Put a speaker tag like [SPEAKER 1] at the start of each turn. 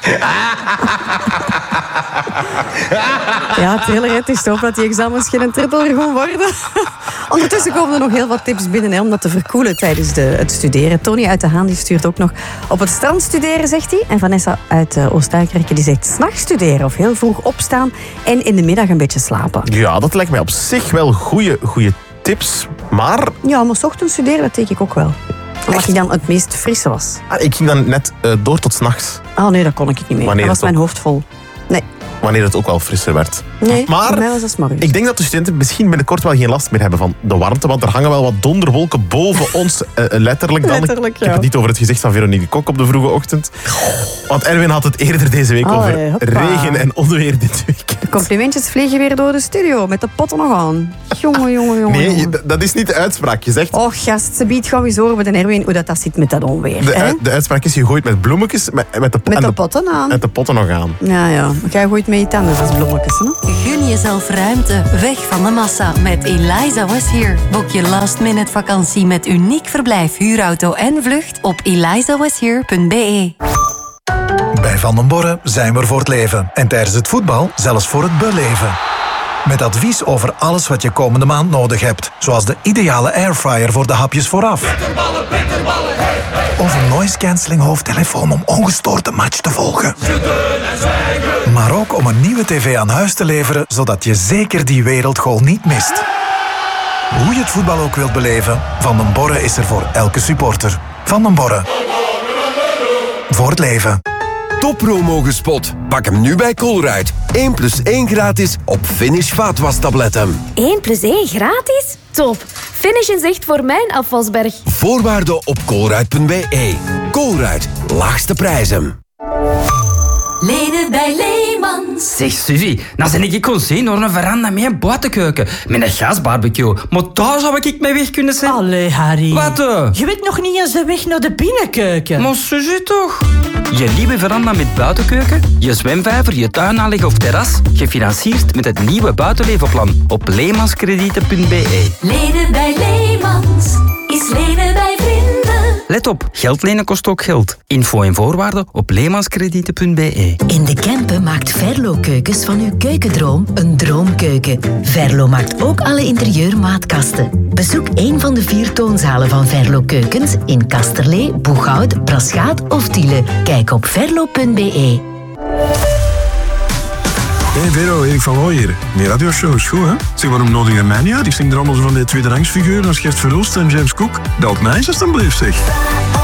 [SPEAKER 1] Ja, het hele rit is toch dat die examens geen tripper gaan worden. Ondertussen komen er nog heel wat tips binnen hè, om dat te verkoelen tijdens het studeren. Tony uit de Haan die stuurt ook nog op het strand studeren, zegt hij. En Vanessa uit Oost-Duikerke die zegt 's nachts studeren of heel vroeg opstaan en in de middag een beetje slapen.
[SPEAKER 2] Ja, dat lijkt mij op zich wel goede tips, maar...
[SPEAKER 1] Ja, maar 's ochtends studeren, dat deed ik ook wel. Omdat ik dan het meest frisse was.
[SPEAKER 2] Ik ging dan net door tot 's nachts.
[SPEAKER 1] Oh nee, dat kon ik niet meer.
[SPEAKER 2] Wanneer
[SPEAKER 1] dat was mijn hoofd vol. Nee.
[SPEAKER 2] Wanneer het ook wel frisser werd.
[SPEAKER 1] Nee,
[SPEAKER 2] maar
[SPEAKER 1] voor mij was dat 's morgens.
[SPEAKER 2] Ik denk dat de studenten misschien binnenkort wel geen last meer hebben van de warmte, want er hangen wel wat donderwolken boven ons. Letterlijk dan.
[SPEAKER 1] Letterlijk, ja.
[SPEAKER 2] Ik heb het niet over het gezicht van Veronique Kok op de vroege ochtend. Want Erwin had het eerder deze week over regen en onweer dit weekend.
[SPEAKER 1] De complimentjes vliegen weer door de studio met de potten nog aan. Jongen.
[SPEAKER 2] Nee, dat is niet de uitspraak. Je zegt...
[SPEAKER 1] Och, gast, ze biedt gewoon eens horen met Erwin hoe dat zit met dat onweer.
[SPEAKER 2] De uitspraak is, je gooit met bloemetjes met de
[SPEAKER 1] potten aan.
[SPEAKER 2] Met de potten nog aan.
[SPEAKER 1] Ja. Jij gooit met je tanden als bloemetjes, hè?
[SPEAKER 3] Gun jezelf ruimte, weg van de massa met Eliza Was Here. Boek je last-minute vakantie met uniek verblijf, huurauto en vlucht op elizawashere.be.
[SPEAKER 4] Bij Van den Borre zijn we er voor het leven. En tijdens het voetbal zelfs voor het beleven. Met advies over alles wat je komende maand nodig hebt. Zoals de ideale airfryer voor de hapjes vooraf.
[SPEAKER 5] Bitterballen, hey, hey.
[SPEAKER 4] Of een noise-cancelling hoofdtelefoon om ongestoord de match te volgen. Maar ook om een nieuwe tv aan huis te leveren, zodat je zeker die wereldgoal niet mist. Hoe je het voetbal ook wilt beleven, Van den Borre is er voor elke supporter. Van den Borre. Voor het leven.
[SPEAKER 6] Toppromo gespot. Pak hem nu bij Colruyt. 1+1 gratis op Finish vaatwastabletten.
[SPEAKER 7] 1+1 gratis? Top. Finish is echt voor mijn afwasberg.
[SPEAKER 6] Voorwaarden op colruyt.be. Colruyt. Laagste prijzen.
[SPEAKER 3] Leden bij Leemans.
[SPEAKER 8] Zeg Suzy, nou ben ik gewoon zien door een veranda met een buitenkeuken. Met een gasbarbecue. Maar daar zou ik mee weg kunnen zijn.
[SPEAKER 9] Allee, Harry.
[SPEAKER 8] Wat?
[SPEAKER 9] Je weet nog niet eens de weg naar de binnenkeuken.
[SPEAKER 8] Maar Suzy toch? Je nieuwe veranda met buitenkeuken, je zwemvijver, je tuinaanleg of terras, gefinancierd met het nieuwe buitenlevenplan op leemanskredieten.be.
[SPEAKER 3] Leden bij Leemans is leden bij vrienden.
[SPEAKER 8] Let op, geld lenen kost ook geld. Info en voorwaarden op leemanskredieten.be.
[SPEAKER 10] In de Kempen maakt Verlo Keukens van uw keukendroom een droomkeuken. Verlo maakt ook alle interieurmaatkasten. Bezoek een van de 4 toonzalen van Verlo Keukens in Kasterlee, Boeghout, Braschaat of Tiele. Kijk op verlo.be.
[SPEAKER 11] Hey Vero, Erik van Looy hier. Mijn radioshow is goed, hè? Zeg, waarom nodig je mij niet uit? Ik zing er allemaal zo van die tweederangsfiguren als Gert Verhulst en James Cook. Dat mij is alstublieft, zeg.